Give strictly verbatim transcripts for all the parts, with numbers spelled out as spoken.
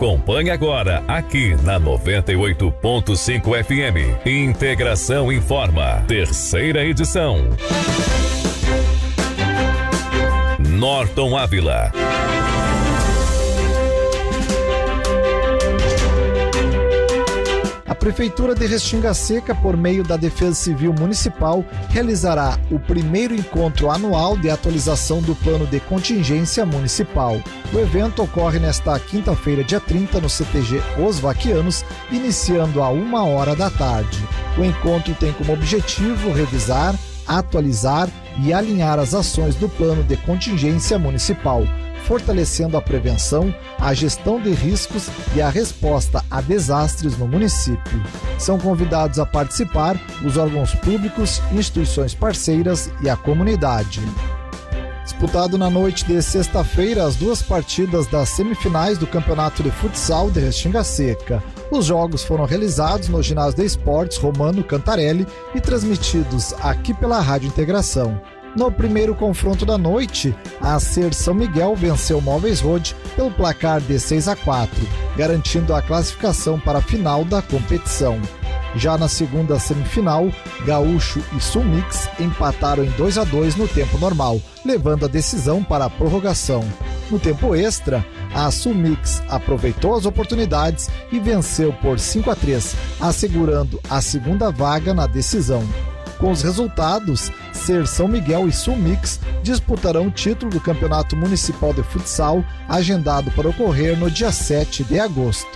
Acompanhe agora aqui na noventa e oito ponto cinco F M. Integração Informa, terceira edição. Norton Ávila. A Prefeitura de Restinga Seca, por meio da Defesa Civil Municipal, realizará o primeiro encontro anual de atualização do Plano de Contingência Municipal. O evento ocorre nesta quinta-feira, dia trinta, no C T G Os Vaquianos, iniciando a uma hora da tarde. O encontro tem como objetivo revisar, atualizar e alinhar as ações do Plano de Contingência Municipal, fortalecendo a prevenção, a gestão de riscos e a resposta a desastres no município. São convidados a participar os órgãos públicos, instituições parceiras e a comunidade. Disputado na noite de sexta-feira as duas partidas das semifinais do Campeonato de Futsal de Restinga Seca. Os jogos foram realizados no Ginásio de Esportes Romano Cantarelli e transmitidos aqui pela Rádio Integração. No primeiro confronto da noite, a Ser São Miguel venceu o Móveis Road pelo placar de seis a quatro, garantindo a classificação para a final da competição. Já na segunda semifinal, Gaúcho e Sulmix empataram em dois a dois no tempo normal, levando a decisão para a prorrogação. No tempo extra, a Sulmix aproveitou as oportunidades e venceu por cinco a três, assegurando a segunda vaga na decisão. Com os resultados, Ser São Miguel e Sulmix disputarão o título do Campeonato Municipal de Futsal, agendado para ocorrer no dia sete de agosto.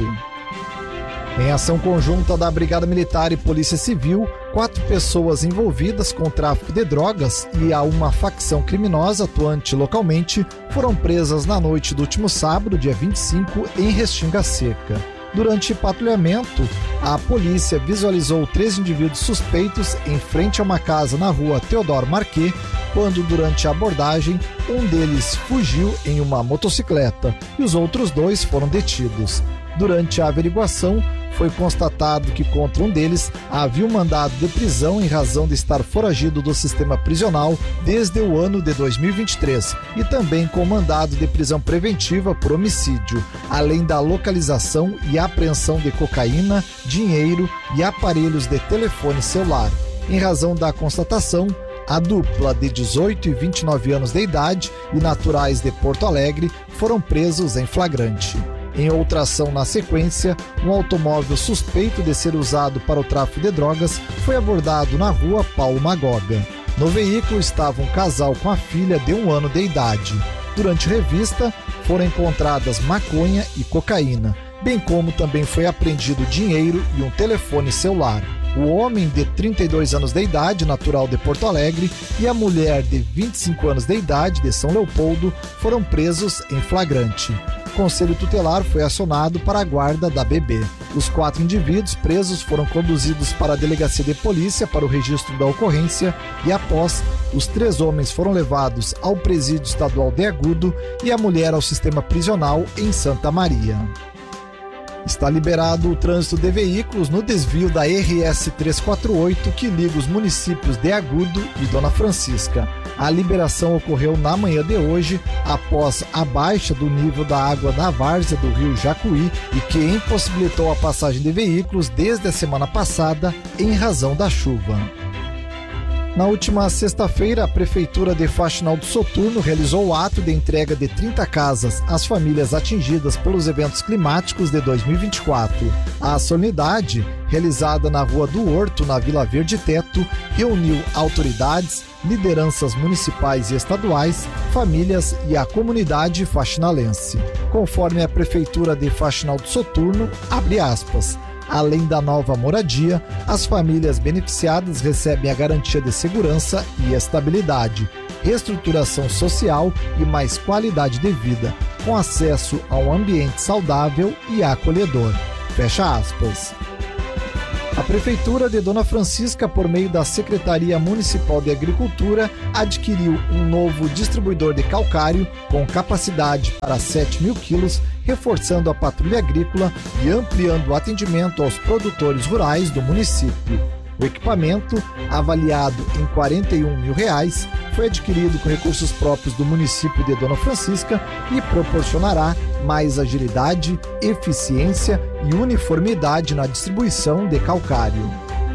Em ação conjunta da Brigada Militar e Polícia Civil, quatro pessoas envolvidas com tráfico de drogas e a uma facção criminosa atuante localmente foram presas na noite do último sábado, dia vinte e cinco, em Restinga Seca. Durante patrulhamento, a polícia visualizou três indivíduos suspeitos em frente a uma casa na rua Teodoro Marquet, quando durante a abordagem um deles fugiu em uma motocicleta e os outros dois foram detidos. Durante a averiguação, foi constatado que contra um deles havia um mandado de prisão em razão de estar foragido do sistema prisional desde o ano de dois mil e vinte e três e também com mandado de prisão preventiva por homicídio, além da localização e apreensão de cocaína, dinheiro e aparelhos de telefone celular. Em razão da constatação, a dupla de dezoito e vinte e nove anos de idade e naturais de Porto Alegre foram presos em flagrante. Em outra ação na sequência, um automóvel suspeito de ser usado para o tráfico de drogas foi abordado na rua Paulo Magoga. No veículo estava um casal com a filha de um ano de idade. Durante revista, foram encontradas maconha e cocaína, bem como também foi apreendido dinheiro e um telefone celular. O homem de trinta e dois anos de idade, natural de Porto Alegre, e a mulher de vinte e cinco anos de idade, de São Leopoldo, foram presos em flagrante. O Conselho Tutelar foi acionado para a guarda da bebê. Os quatro indivíduos presos foram conduzidos para a Delegacia de Polícia para o registro da ocorrência e, após, os três homens foram levados ao Presídio Estadual de Agudo e a mulher ao sistema prisional em Santa Maria. Está liberado o trânsito de veículos no desvio da R S trezentos e quarenta e oito que liga os municípios de Agudo e Dona Francisca. A liberação ocorreu na manhã de hoje, após a baixa do nível da água na várzea do rio Jacuí e que impossibilitou a passagem de veículos desde a semana passada em razão da chuva. Na última sexta-feira, a Prefeitura de Faxinal do Soturno realizou o ato de entrega de trinta casas às famílias atingidas pelos eventos climáticos de dois mil e vinte e quatro. A solenidade, realizada na Rua do Horto, na Vila Verde Teto, reuniu autoridades, lideranças municipais e estaduais, famílias e a comunidade faxinalense. Conforme a Prefeitura de Faxinal do Soturno, abre aspas, além da nova moradia, as famílias beneficiadas recebem a garantia de segurança e estabilidade, reestruturação social e mais qualidade de vida, com acesso a um ambiente saudável e acolhedor. Fecha aspas. A Prefeitura de Dona Francisca, por meio da Secretaria Municipal de Agricultura, adquiriu um novo distribuidor de calcário com capacidade para sete mil quilos, reforçando a patrulha agrícola e ampliando o atendimento aos produtores rurais do município. O equipamento, avaliado em quarenta e um mil reais, foi adquirido com recursos próprios do município de Dona Francisca e proporcionará mais agilidade, eficiência e uniformidade na distribuição de calcário.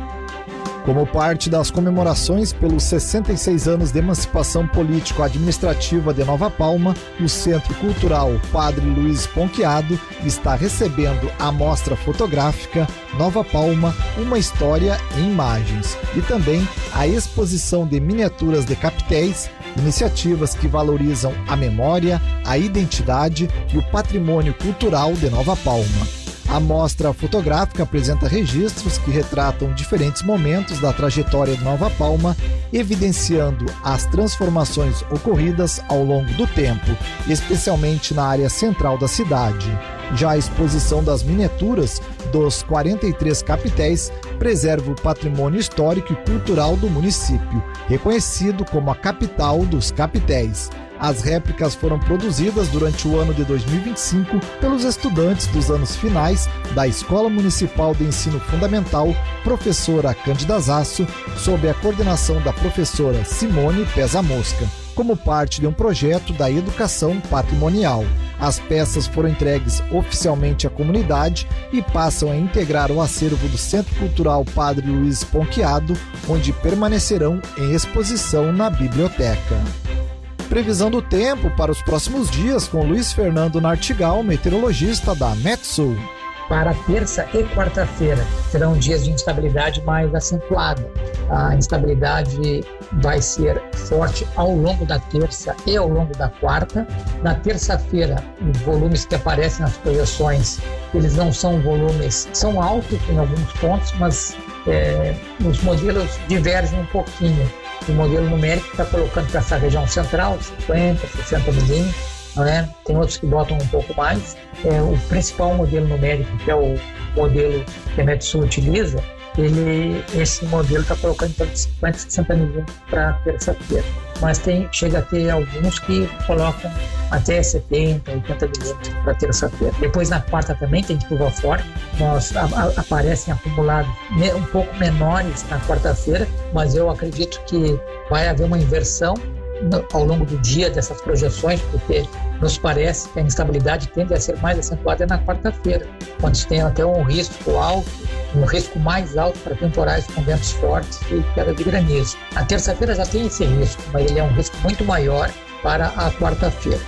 Como parte das comemorações pelos sessenta e seis anos de emancipação político-administrativa de Nova Palma, o Centro Cultural Padre Luiz Ponquiado está recebendo a mostra fotográfica Nova Palma, uma história em imagens, e também a exposição de miniaturas de capitéis, iniciativas que valorizam a memória, a identidade e o patrimônio cultural de Nova Palma. A mostra fotográfica apresenta registros que retratam diferentes momentos da trajetória de Nova Palma, evidenciando as transformações ocorridas ao longo do tempo, especialmente na área central da cidade. Já a exposição das miniaturas dos quarenta e três capitéis preserva o patrimônio histórico e cultural do município, reconhecido como a capital dos capitéis. As réplicas foram produzidas durante o ano de dois mil e vinte e cinco pelos estudantes dos anos finais da Escola Municipal de Ensino Fundamental Professora Cândida Zasso, sob a coordenação da professora Simone Pesa Mosca, como parte de um projeto da educação patrimonial. As peças foram entregues oficialmente à comunidade e passam a integrar o acervo do Centro Cultural Padre Luiz Ponquiado, onde permanecerão em exposição na biblioteca. Previsão do tempo para os próximos dias com Luiz Fernando Nartigal, meteorologista da Metsul. Para terça e quarta-feira serão dias de instabilidade mais acentuada. A instabilidade vai ser forte ao longo da terça e ao longo da quarta. Na terça-feira, os volumes que aparecem nas projeções, eles não são volumes, são altos em alguns pontos, mas é, os modelos divergem um pouquinho. O modelo numérico está colocando para essa região central cinquenta, sessenta milímetros, né? Tem outros que botam um pouco mais. É, o principal modelo numérico, que é o modelo que a Metsul utiliza, ele, esse modelo está colocando para cinquenta, sessenta milímetros para terça-feira. Mas tem, chega a ter alguns que colocam até setenta, oitenta milímetros para terça-feira. Depois na quarta também tem chuva forte, nós, a, a, aparecem acumulados me, um pouco menores na quarta-feira, mas eu acredito que vai haver uma inversão no, ao longo do dia dessas projeções, porque nos parece que a instabilidade tende a ser mais acentuada na quarta-feira, quando se tem até um risco alto, um risco mais alto para temporais com ventos fortes e queda de granizo. A terça-feira já tem esse risco, mas ele é um risco muito maior para a quarta-feira.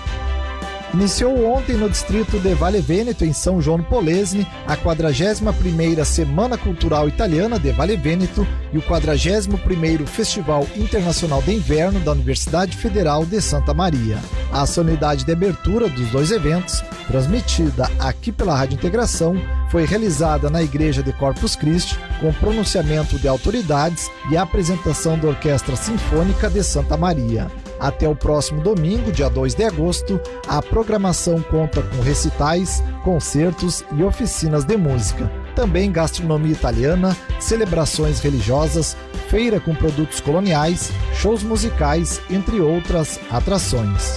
Iniciou ontem no distrito de Valle Veneto, em São João Polesine, a quadragésima primeira Semana Cultural Italiana de Valle Veneto e o quadragésimo primeiro Festival Internacional de Inverno da Universidade Federal de Santa Maria. A solenidade de abertura dos dois eventos, transmitida aqui pela Rádio Integração, foi realizada na Igreja de Corpus Christi, com pronunciamento de autoridades e apresentação da Orquestra Sinfônica de Santa Maria. Até o próximo domingo, dia dois de agosto, a programação conta com recitais, concertos e oficinas de música. Também gastronomia italiana, celebrações religiosas, feira com produtos coloniais, shows musicais, entre outras atrações.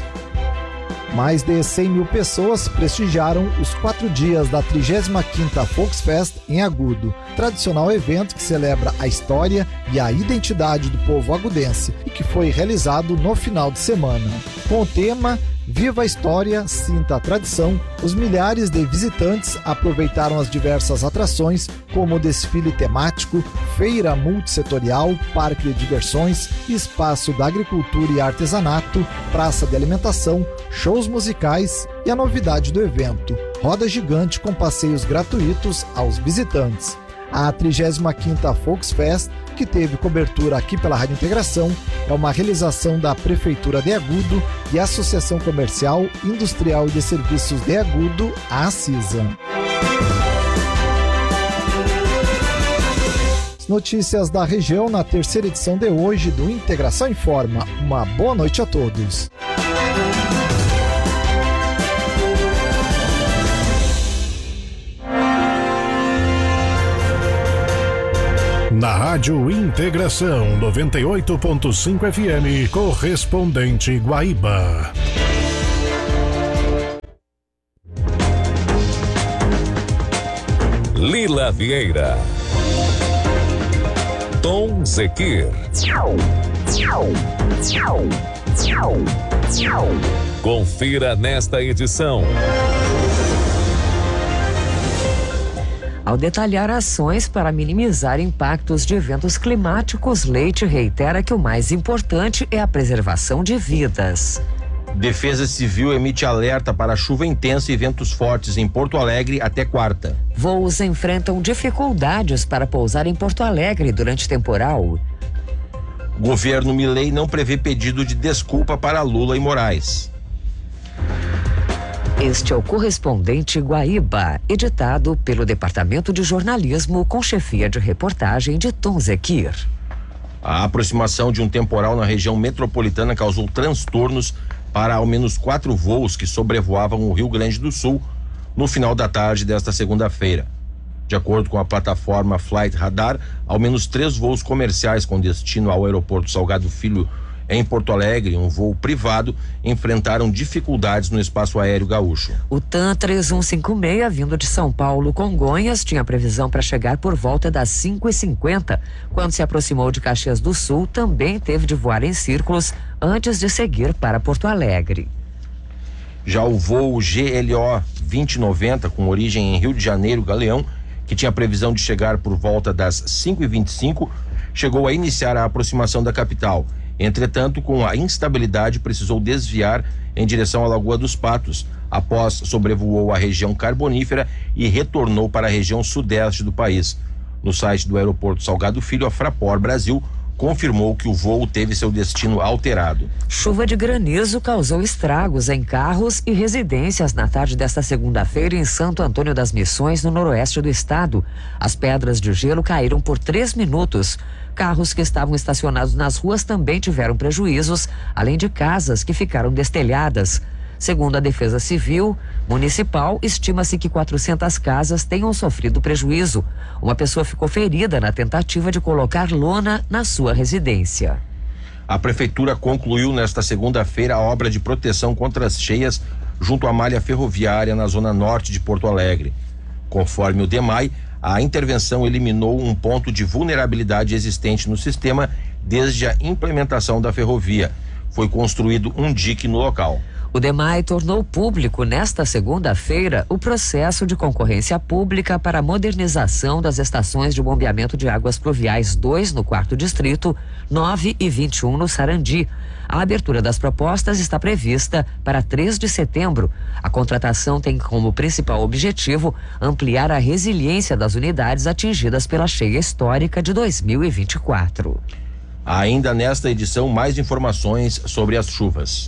Mais de cem mil pessoas prestigiaram os quatro dias da trigésima quinta Volksfest em Agudo, tradicional evento que celebra a história e a identidade do povo agudense e que foi realizado no final de semana. Com o tema Viva a História, Sinta a Tradição, os milhares de visitantes aproveitaram as diversas atrações, como o desfile temático, feira multissetorial, parque de diversões, espaço da agricultura e artesanato, praça de alimentação, shows musicais e a novidade do evento, roda gigante com passeios gratuitos aos visitantes. A trigésima quinta Volksfest, que teve cobertura aqui pela Rádio Integração, é uma realização da Prefeitura de Agudo e Associação Comercial, Industrial e de Serviços de Agudo, a ACISA. Notícias da região na terceira edição de hoje do Integração Informa. Uma boa noite a todos. Na Rádio Integração noventa e oito ponto cinco F M, correspondente Guaíba. Lila Vieira, Tom Zequir, Confira nesta edição. Ao detalhar ações para minimizar impactos de eventos climáticos, Leite reitera que o mais importante é a preservação de vidas. Defesa Civil emite alerta para chuva intensa e ventos fortes em Porto Alegre até quarta. Voos enfrentam dificuldades para pousar em Porto Alegre durante temporal. Governo Milei não prevê pedido de desculpa para Lula e Moraes. Este é o Correspondente Guaíba, editado pelo Departamento de Jornalismo com chefia de reportagem de Tom Zequir. A aproximação de um temporal na região metropolitana causou transtornos para ao menos quatro voos que sobrevoavam o Rio Grande do Sul no final da tarde desta segunda-feira. De acordo com a plataforma Flight Radar, ao menos três voos comerciais com destino ao aeroporto Salgado Filho em Porto Alegre, um voo privado, enfrentaram dificuldades no espaço aéreo gaúcho. O TAM três um cinco seis, vindo de São Paulo, Congonhas, tinha previsão para chegar por volta das cinco e cinquenta. Quando se aproximou de Caxias do Sul, também teve de voar em círculos antes de seguir para Porto Alegre. Já o voo G L O vinte noventa, com origem em Rio de Janeiro, Galeão, que tinha previsão de chegar por volta das cinco e vinte e cinco, chegou a iniciar a aproximação da capital. Entretanto, com a instabilidade, precisou desviar em direção à Lagoa dos Patos, após sobrevoou a região carbonífera e retornou para a região sudeste do país. No site do aeroporto Salgado Filho, a Fraport Brasil confirmou que o voo teve seu destino alterado. Chuva de granizo causou estragos em carros e residências na tarde desta segunda-feira em Santo Antônio das Missões, no noroeste do estado. As pedras de gelo caíram por três minutos. Carros que estavam estacionados nas ruas também tiveram prejuízos, além de casas que ficaram destelhadas. Segundo a Defesa Civil Municipal, estima-se que quatrocentas casas tenham sofrido prejuízo. Uma pessoa ficou ferida na tentativa de colocar lona na sua residência. A prefeitura concluiu nesta segunda-feira a obra de proteção contra as cheias junto à malha ferroviária na zona norte de Porto Alegre. Conforme o DEMAI, a intervenção eliminou um ponto de vulnerabilidade existente no sistema desde a implementação da ferrovia. Foi construído um dique no local. O DEMAI tornou público nesta segunda-feira o processo de concorrência pública para a modernização das estações de bombeamento de águas pluviais dois no quarto distrito, nove e vinte e um no Sarandi. A abertura das propostas está prevista para três de setembro. A contratação tem como principal objetivo ampliar a resiliência das unidades atingidas pela cheia histórica de dois mil e vinte e quatro. Ainda nesta edição, mais informações sobre as chuvas.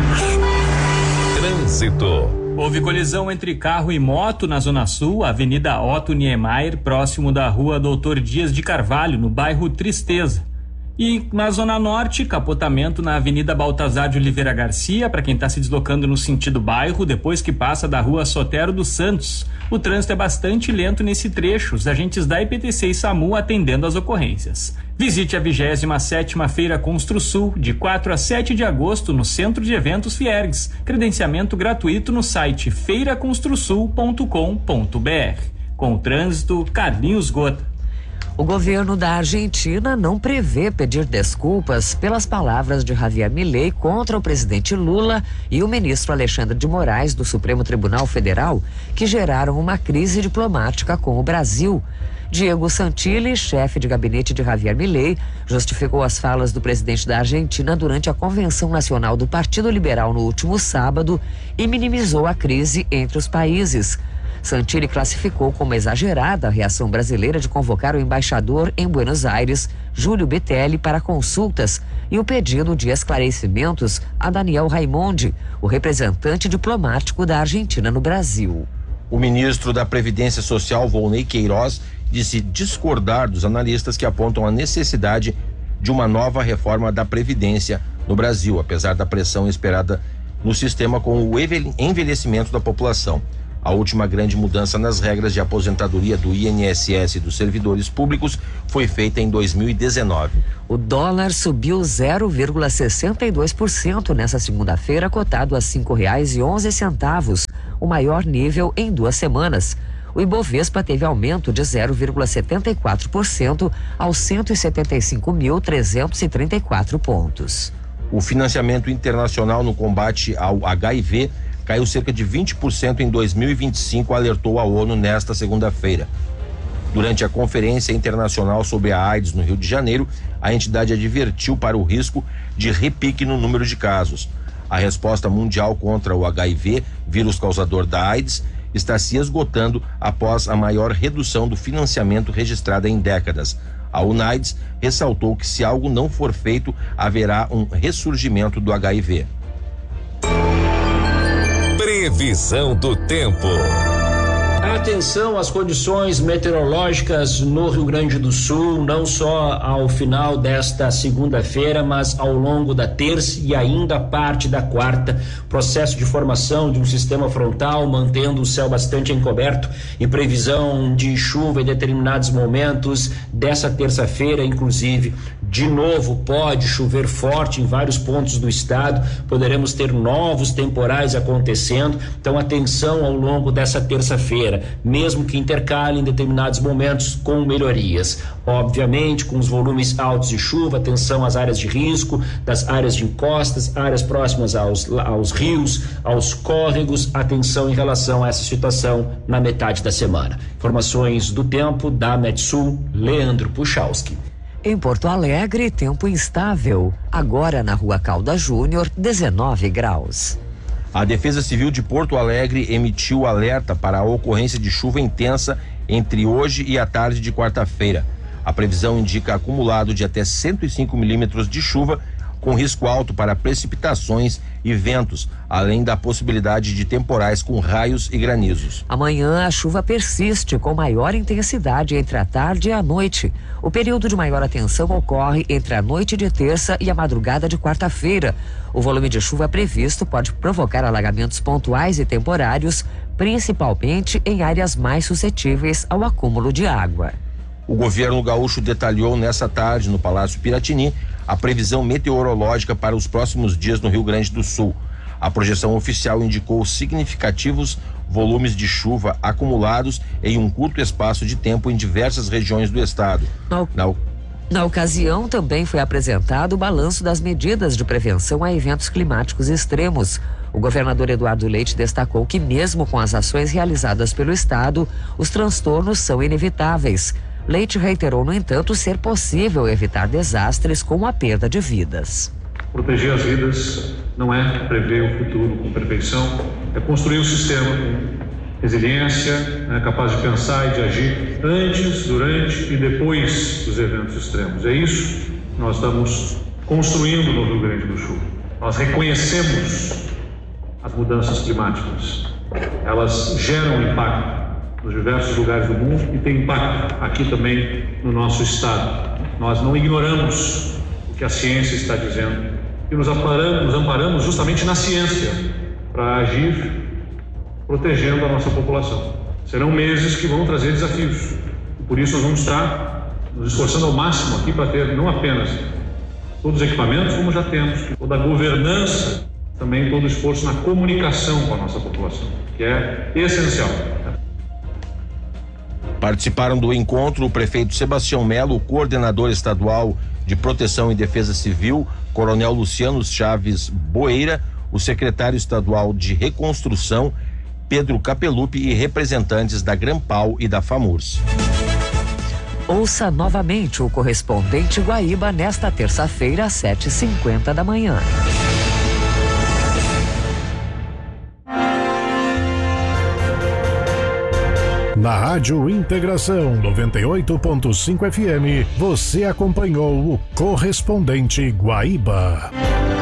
Trânsito. Houve colisão entre carro e moto na Zona Sul, Avenida Otto Niemeyer, próximo da Rua Doutor Dias de Carvalho, no bairro Tristeza. E na Zona Norte, capotamento na Avenida Baltazar de Oliveira Garcia, para quem está se deslocando no sentido bairro, depois que passa da Rua Sotero dos Santos. O trânsito é bastante lento nesse trecho, os agentes da I P T C e SAMU atendendo às ocorrências. Visite a vigésima sétima Feira Construsul, de quatro a sete de agosto, no Centro de Eventos Fiergues. Credenciamento gratuito no site feira construsul ponto com ponto br. Com o trânsito, Carlinhos Gota. O governo da Argentina não prevê pedir desculpas pelas palavras de Javier Milei contra o presidente Lula e o ministro Alexandre de Moraes do Supremo Tribunal Federal, que geraram uma crise diplomática com o Brasil. Diego Santilli, chefe de gabinete de Javier Milei, justificou as falas do presidente da Argentina durante a Convenção Nacional do Partido Liberal no último sábado e minimizou a crise entre os países. Santilli classificou como exagerada a reação brasileira de convocar o embaixador em Buenos Aires, Júlio Betelli, para consultas e o pedido de esclarecimentos a Daniel Raimondi, o representante diplomático da Argentina no Brasil. O ministro da Previdência Social, Volney Queiroz, disse discordar dos analistas que apontam a necessidade de uma nova reforma da Previdência no Brasil, apesar da pressão esperada no sistema com o envelhecimento da população. A última grande mudança nas regras de aposentadoria do I N S S dos servidores públicos foi feita em dois mil e dezenove. O dólar subiu zero vírgula sessenta e dois por cento nessa segunda-feira, cotado a cinco reais e onze centavos, o maior nível em duas semanas. O Ibovespa teve aumento de zero vírgula setenta e quatro por cento aos cento e setenta e cinco mil trezentos e trinta e quatro pontos. O financiamento internacional no combate ao H I V caiu cerca de vinte por cento em dois mil e vinte e cinco, alertou a ONU nesta segunda-feira. Durante a Conferência Internacional sobre a AIDS no Rio de Janeiro, a entidade advertiu para o risco de repique no número de casos. A resposta mundial contra o H I V, vírus causador da AIDS, está se esgotando após a maior redução do financiamento registrada em décadas. A UNAIDS ressaltou que se algo não for feito, haverá um ressurgimento do H I V. Previsão do tempo. Atenção às condições meteorológicas no Rio Grande do Sul, não só ao final desta segunda-feira, mas ao longo da terça e ainda parte da quarta. Processo de formação de um sistema frontal, mantendo o céu bastante encoberto e previsão de chuva em determinados momentos dessa terça-feira, inclusive. De novo, pode chover forte em vários pontos do estado, poderemos ter novos temporais acontecendo, então atenção ao longo dessa terça-feira, mesmo que intercale em determinados momentos com melhorias. Obviamente, com os volumes altos de chuva, atenção às áreas de risco, das áreas de encostas, áreas próximas aos, aos rios, aos córregos, atenção em relação a essa situação na metade da semana. Informações do tempo da Metsul, Leandro Puchalski. Em Porto Alegre, tempo instável. Agora na Rua Caldas Júnior, dezenove graus. A Defesa Civil de Porto Alegre emitiu alerta para a ocorrência de chuva intensa entre hoje e a tarde de quarta-feira. A previsão indica acumulado de até cento e cinco milímetros de chuva, com risco alto para precipitações e ventos, além da possibilidade de temporais com raios e granizos. Amanhã a chuva persiste com maior intensidade entre a tarde e a noite. O período de maior atenção ocorre entre a noite de terça e a madrugada de quarta-feira. O volume de chuva previsto pode provocar alagamentos pontuais e temporários, principalmente em áreas mais suscetíveis ao acúmulo de água. O governo gaúcho detalhou nessa tarde no Palácio Piratini a previsão meteorológica para os próximos dias no Rio Grande do Sul. A projeção oficial indicou significativos volumes de chuva acumulados em um curto espaço de tempo em diversas regiões do estado. Na, Na... Na ocasião, também foi apresentado o balanço das medidas de prevenção a eventos climáticos extremos. O governador Eduardo Leite destacou que, mesmo com as ações realizadas pelo estado, os transtornos são inevitáveis. Leite reiterou, no entanto, ser possível evitar desastres como a perda de vidas. Proteger as vidas não é prever o futuro com perfeição, é construir um sistema com resiliência, né, capaz de pensar e de agir antes, durante e depois dos eventos extremos. É isso que nós estamos construindo no Rio Grande do Sul. Nós reconhecemos as mudanças climáticas. Elas geram impacto nos diversos lugares do mundo e tem impacto aqui também no nosso estado. Nós não ignoramos o que a ciência está dizendo e nos amparamos, nos amparamos justamente na ciência para agir protegendo a nossa população. Serão meses que vão trazer desafios e por isso nós vamos estar nos esforçando ao máximo aqui para ter não apenas todos os equipamentos, como já temos, toda a governança, também todo o esforço na comunicação com a nossa população, que é essencial. Participaram do encontro o prefeito Sebastião Melo, o coordenador estadual de Proteção e Defesa Civil, Coronel Luciano Chaves Boeira, o secretário estadual de Reconstrução, Pedro Capelupi, e representantes da Grampal e da FAMURS. Ouça novamente o correspondente Guaíba nesta terça-feira, às sete e cinquenta da manhã. Na Rádio Integração noventa e oito ponto cinco F M, você acompanhou o correspondente Guaíba.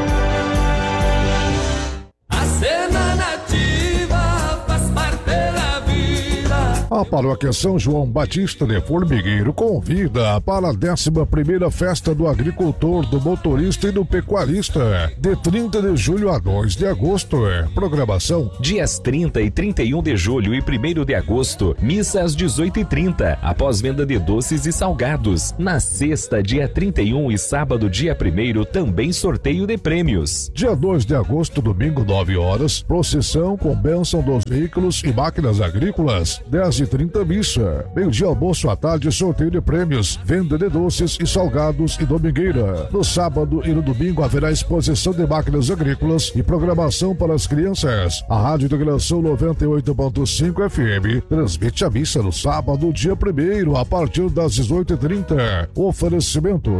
A cena nativa faz parte da vida. A Paróquia São João Batista de Formigueiro convida para a décima primeira Festa do Agricultor, do Motorista e do Pecuarista, de trinta de julho a dois de agosto. Programação: dias trinta e trinta e um de julho e primeiro de agosto, missa às dezoito e trinta, após venda de doces e salgados. Na sexta, dia trinta e um, e sábado, dia primeiro, também sorteio de prêmios. Dia dois de agosto, domingo, nove horas, procissão com bênção dos veículos e máquinas agrícolas. dez e e trinta missa. Meio-dia almoço à tarde, sorteio de prêmios, venda de doces e salgados e domingueira. No sábado e no domingo haverá exposição de máquinas agrícolas e programação para as crianças. A Rádio Integração noventa e oito ponto cinco F M transmite a missa no sábado, dia primeiro, a partir das dezoito e trinta. Oferecimento.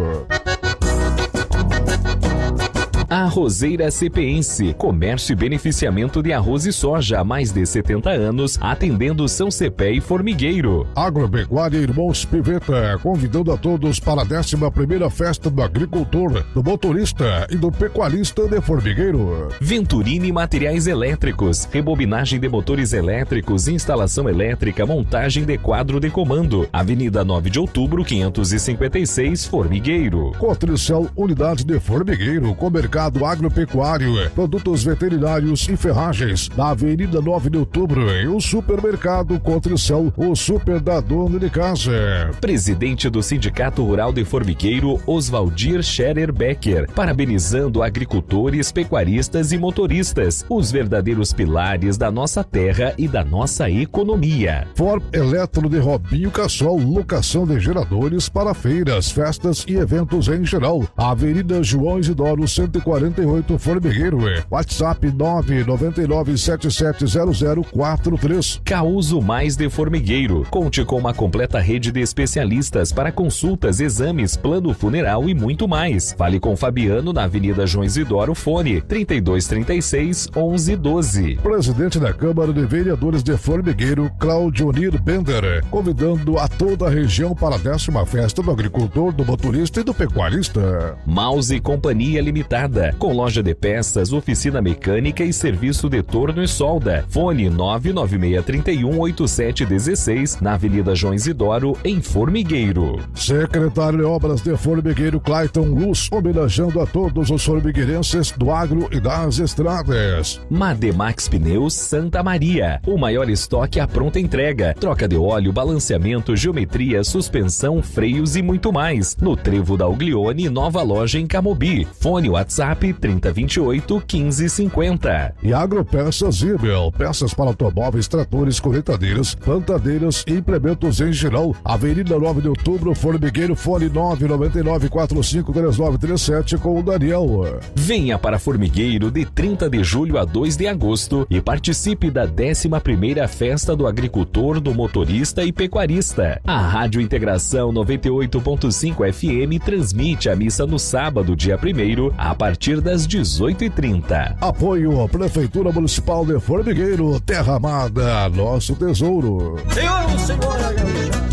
Arrozeira Cepense, comércio e beneficiamento de arroz e soja há mais de setenta anos, atendendo São Cepé e Formigueiro. Agropecuária Irmãos Piveta, convidando a todos para a décima primeira festa do agricultor, do motorista e do pecuarista de Formigueiro. Venturini Materiais Elétricos, rebobinagem de motores elétricos, instalação elétrica, montagem de quadro de comando. Avenida nove de outubro, quinhentos e cinquenta e seis, Formigueiro. Cotricel Unidade de Formigueiro, com mercado agropecuário, produtos veterinários e ferragens, na Avenida nove de outubro, e o supermercado Cotricel, o super da dona de casa. Presidente do Sindicato Rural de Formigueiro, Oswaldir Scherer Becker, parabenizando agricultores, pecuaristas e motoristas, os verdadeiros pilares da nossa terra e da nossa economia. Form Eletro de Robinho Cassol, locação de geradores para feiras, festas e eventos em geral. Avenida João Isidoro, cento e quarenta e oito, Formigueiro. WhatsApp nove nove nove sete sete zero zero quatro três. Causo Mais de Formigueiro. Conte com uma completa rede de especialistas para consultas, exames, plano funeral e muito mais. Fale com Fabiano na Avenida João Isidoro, fone trinta e dois, trinta e seis, onze, doze. Presidente da Câmara de Vereadores de Formigueiro, Claudio Nir Bender, convidando a toda a região para a décima festa do agricultor, do motorista e do pecuarista. Mouse e Companhia Limitada, com loja de peças, oficina mecânica e serviço de torno e solda. Fone nove nove seis, três um, oito sete um seis, na Avenida João Isidoro, em Formigueiro. Secretário de Obras de Formigueiro, Clayton Luz, homenageando a todos os formigueirenses do agro e das estradas. Mademax Pneus Santa Maria, o maior estoque à pronta entrega, troca de óleo, balanceamento, geometria, suspensão, freios e muito mais. No Trevo da Uglione, nova loja em Camobi. Fone WhatsApp trinta, vinte e oito, quinze, cinquenta. E Agropeças Zibel, peças para automóveis, tratores, colheitadeiras, plantadeiras e implementos em geral. Avenida nove de outubro, Formigueiro, fone nove nove nove quatro cinco três nove três sete com o Daniel. Venha para Formigueiro de trinta de julho a dois de agosto e participe da décima primeira Festa do Agricultor, do Motorista e Pecuarista. A Rádio Integração noventa e oito ponto cinco F M transmite a missa no sábado, dia primeiro, a partir das dezoito e trinta. Apoio à Prefeitura Municipal de Formigueiro, Terra Amada, nosso tesouro. Senhor, senhora, gaúcha.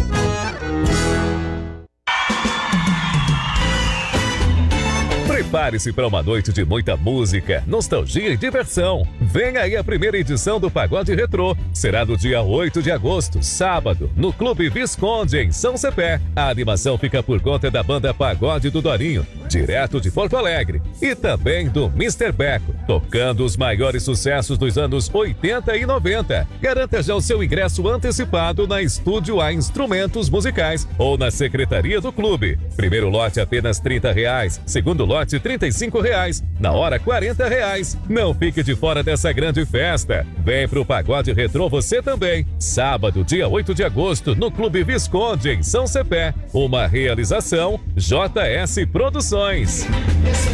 Prepare-se para uma noite de muita música, nostalgia e diversão. Vem aí a primeira edição do Pagode Retrô. Será no dia oito de agosto, sábado, no Clube Visconde, em São Cepé. A animação fica por conta da banda Pagode do Dorinho, direto de Porto Alegre. E também do mister Beco, tocando os maiores sucessos dos anos oitenta e noventa. Garanta já o seu ingresso antecipado na Estúdio A Instrumentos Musicais ou na Secretaria do Clube. Primeiro lote apenas trinta reais, segundo lote trinta e cinco reais, na hora quarenta reais. Não fique de fora dessa grande festa. Vem pro Pagode Retrô você também. Sábado, dia oito de agosto, no Clube Visconde, em São Cepé. Uma realização J S Produções.